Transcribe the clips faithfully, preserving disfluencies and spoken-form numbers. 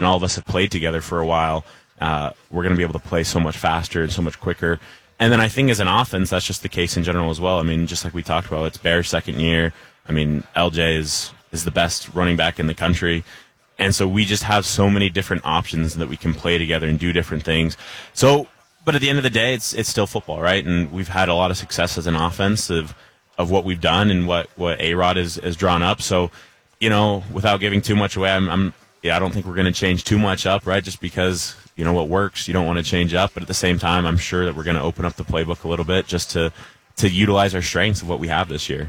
and all of us have played together for a while, uh, we're going to be able to play so much faster and so much quicker. And then I think as an offense, that's just the case in general as well. I mean, just like we talked about, it's Bear's second year. I mean, L J is, is the best running back in the country. And so we just have so many different options that we can play together and do different things. So, but at the end of the day, it's it's still football, right? And we've had a lot of success as an offense of, of what we've done and what, what A-Rod has, has drawn up. So, you know, without giving too much away, I'm, I'm yeah, I don't think we're going to change too much up, right? Just because, you know, what works, you don't want to change up. But at the same time, I'm sure that we're going to open up the playbook a little bit just to, to utilize our strengths of what we have this year.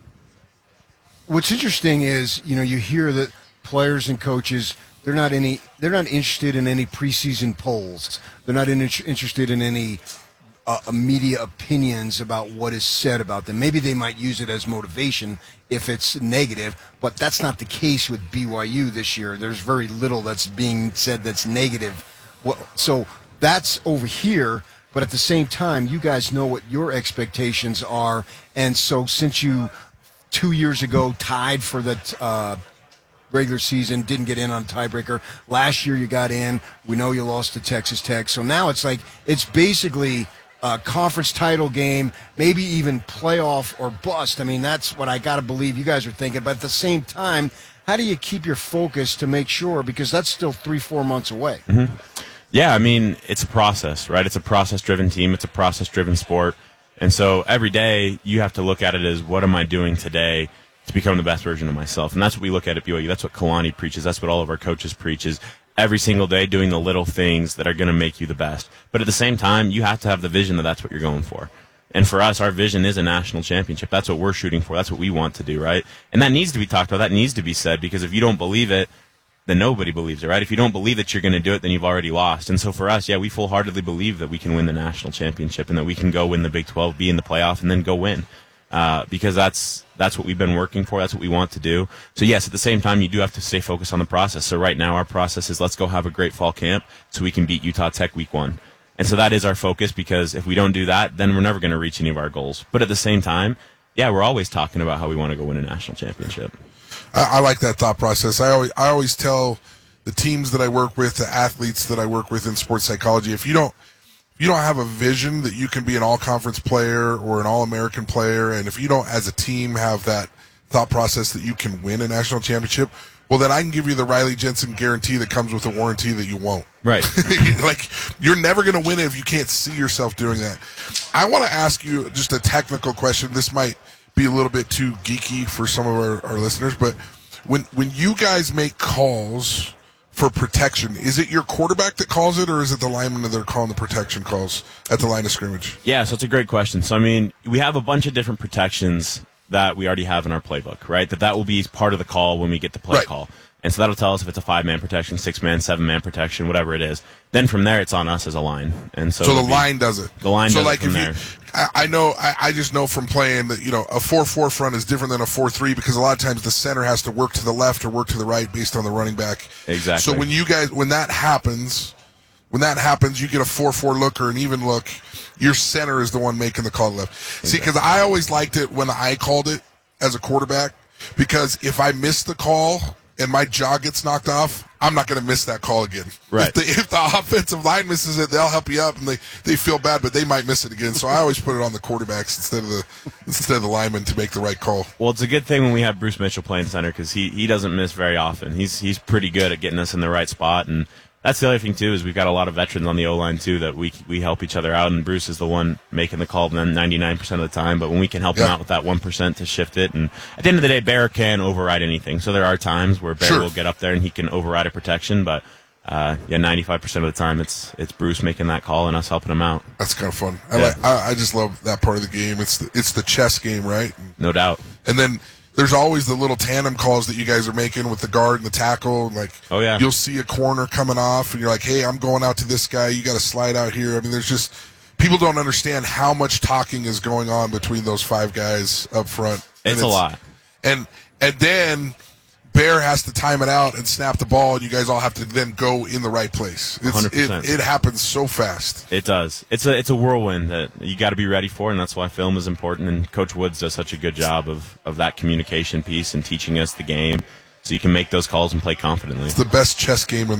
What's interesting is, you know, you hear that players and coaches, they're not any, they're not interested in any preseason polls. They're not in, interested in any uh, media opinions about what is said about them. Maybe they might use it as motivation if it's negative, but that's not the case with B Y U this year. There's very little that's being said that's negative. Well, so that's over here, but at the same time, you guys know what your expectations are, and so since you two years ago tied for the uh, regular season, didn't get in on tiebreaker. Last year you got in. We know you lost to Texas Tech. So now it's like it's basically a conference title game, maybe even playoff or bust. I mean, that's what I got to believe you guys are thinking. But at the same time, how do you keep your focus to make sure? Because that's still three, four months away. Mm-hmm. Yeah, I mean, it's a process, right? It's a process-driven team. It's a process-driven sport. And so every day you have to look at it as, what am I doing today to become the best version of myself? And that's what we look at at B Y U. That's what Kalani preaches. That's what all of our coaches preach, is every single day doing the little things that are going to make you the best. But at the same time, you have to have the vision that that's what you're going for. And for us, our vision is a national championship. That's what we're shooting for. That's what we want to do, right? And that needs to be talked about. That needs to be said, because if you don't believe it, then nobody believes it, right? If you don't believe that you're going to do it, then you've already lost. And so for us, yeah, we full-heartedly believe that we can win the national championship and that we can go win the Big twelve, be in the playoff, and then go win. Uh, because that's that's what we've been working for. That's what we want to do. So, yes, at the same time, you do have to stay focused on the process. So right now our process is, let's go have a great fall camp so we can beat Utah Tech week one. And so that is our focus, because if we don't do that, then we're never going to reach any of our goals. But at the same time, yeah, we're always talking about how we want to go win a national championship. I, I like that thought process. I always, I always tell the teams that I work with, the athletes that I work with in sports psychology, if you don't, if you don't have a vision that you can be an all-conference player or an all-American player, and if you don't, as a team, have that thought process that you can win a national championship, well, then I can give you the Riley Jensen guarantee that comes with a warranty that you won't. Right. Like, you're never going to win it if you can't see yourself doing that. I want to ask you just a technical question. This might be a little bit too geeky for some of our, our listeners, but when when you guys make calls for protection, is it your quarterback that calls it, or is it the linemen that are calling the protection calls at the line of scrimmage? Yeah, so it's a great question. So, I mean, we have a bunch of different protections that we already have in our playbook, right? That that will be part of the call when we get the play Right. call. And so that'll tell us if it's a five-man protection, six-man, seven-man protection, whatever it is. Then from there, it's on us as a line. And so, So the it'll be- line does it. The line so does like it from if there. you, I, I know, I, I just know from playing that, you know, a four four front is different than a four three, because a lot of times the center has to work to the left or work to the right based on the running back. Exactly. So when you guys, when that happens, when that happens, you get a four four look or an even look, your center is the one making the call to left. Exactly. See, because I always liked it when I called it as a quarterback, because if I miss the call and my jaw gets knocked off, I'm not going to miss that call again. Right. If the, if the offensive line misses it, they'll help you up, and they, they feel bad, but they might miss it again. So I always put it on the quarterbacks instead of the instead of the linemen to make the right call. Well, it's a good thing when we have Bruce Mitchell playing center, because he, he doesn't miss very often. He's he's pretty good at getting us in the right spot, and that's the other thing too, is we've got a lot of veterans on the O-line too that we we help each other out, and Bruce is the one making the call ninety-nine percent of the time, but when we can help Yeah. him out with that one percent to shift it, and at the end of the day, Bear can override anything. So there are times where Bear Sure. will get up there and he can override a protection, but uh, yeah, ninety-five percent of the time it's it's Bruce making that call and us helping him out. That's kind of fun. I Yeah. like. I, I just love that part of the game. It's the, it's the chess game, right? No doubt. And then there's always the little tandem calls that you guys are making with the guard and the tackle. Like, Oh, yeah. you'll see a corner coming off, and you're like, hey, I'm going out to this guy. You got to slide out here. I mean, there's just people don't understand how much talking is going on between those five guys up front. And It's a lot. And and then Bear has to time it out and snap the ball, and you guys all have to then go in the right place. It's, one hundred it, percent. it happens so fast. It does. It's a it's a whirlwind that you got to be ready for, and that's why film is important. And Coach Woods does such a good job of, of that communication piece and teaching us the game, so you can make those calls and play confidently. It's the best chess game in